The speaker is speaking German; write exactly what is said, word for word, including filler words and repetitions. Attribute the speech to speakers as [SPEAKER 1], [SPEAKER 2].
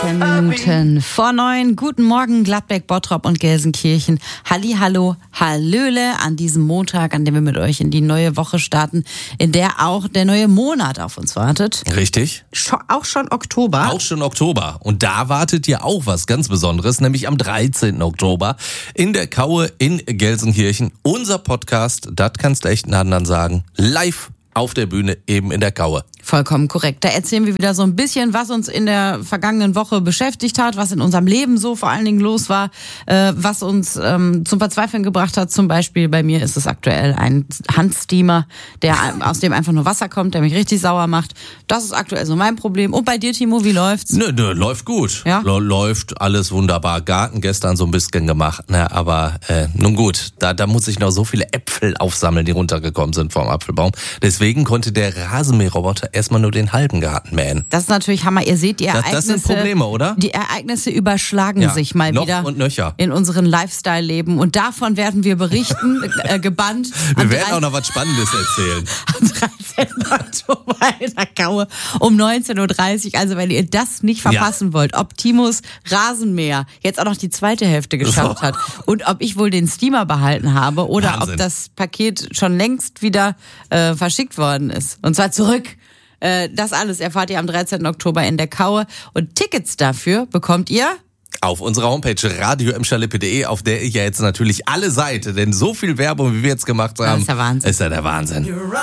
[SPEAKER 1] Zehn Minuten vor neun. Guten Morgen, Gladbeck, Bottrop und Gelsenkirchen. Hallihallo, Hallöle an diesem Montag, an dem wir mit euch in die neue Woche starten, in der auch der neue Monat auf uns wartet.
[SPEAKER 2] Richtig.
[SPEAKER 1] Scho- auch schon Oktober.
[SPEAKER 2] Auch schon Oktober. Und da wartet ja auch was ganz Besonderes, nämlich am dreizehnten Oktober in der Kaue in Gelsenkirchen. Unser Podcast, das kannst du echt einen anderen sagen, live auf der Bühne eben in der Kaue.
[SPEAKER 1] Vollkommen korrekt. Da erzählen wir wieder so ein bisschen, was uns in der vergangenen Woche beschäftigt hat, was in unserem Leben so vor allen Dingen los war, äh, was uns ähm, zum Verzweifeln gebracht hat. Zum Beispiel bei mir ist es aktuell ein Handsteamer, der aus dem einfach nur Wasser kommt, der mich richtig sauer macht. Das ist aktuell so mein Problem. Und bei dir, Timo, wie läuft's?
[SPEAKER 2] Nö, nö, läuft gut.
[SPEAKER 1] Ja?
[SPEAKER 2] L- läuft alles wunderbar. Garten gestern so ein bisschen gemacht, ne? Aber äh, nun gut, da, da muss ich noch so viele Äpfel aufsammeln, die runtergekommen sind vom Apfelbaum. Deswegen konnte der Rasenmäherroboter erstmal nur den halben Garten mähen.
[SPEAKER 1] Das ist natürlich Hammer. Ihr seht die
[SPEAKER 2] Das,
[SPEAKER 1] Ereignisse.
[SPEAKER 2] das sind Probleme, oder?
[SPEAKER 1] Die Ereignisse überschlagen
[SPEAKER 2] Ja,
[SPEAKER 1] sich mal
[SPEAKER 2] noch
[SPEAKER 1] wieder
[SPEAKER 2] und nöcher.
[SPEAKER 1] in unseren Lifestyle-Leben. Und davon werden wir berichten, äh, gebannt.
[SPEAKER 2] Wir
[SPEAKER 1] am
[SPEAKER 2] werden
[SPEAKER 1] drei-
[SPEAKER 2] auch noch was Spannendes erzählen.
[SPEAKER 1] Am dreizehnten Oktober in der Kaue um neunzehn Uhr dreißig. Also wenn ihr das nicht verpassen ja. wollt, ob Timos Rasenmäher jetzt auch noch die zweite Hälfte geschafft hat und ob ich wohl den Steamer behalten habe oder
[SPEAKER 2] Wahnsinn.
[SPEAKER 1] ob das Paket schon längst wieder äh, verschickt worden ist. Und zwar zurück. Äh, das alles erfahrt ihr am dreizehnten Oktober in der Kaue. Und Tickets dafür bekommt ihr
[SPEAKER 2] auf unserer Homepage radio emscher punkt de, auf der ihr jetzt natürlich alle seid. Denn so viel Werbung, wie wir jetzt gemacht haben,
[SPEAKER 1] das ist der Wahnsinn.
[SPEAKER 2] ist ja der Wahnsinn.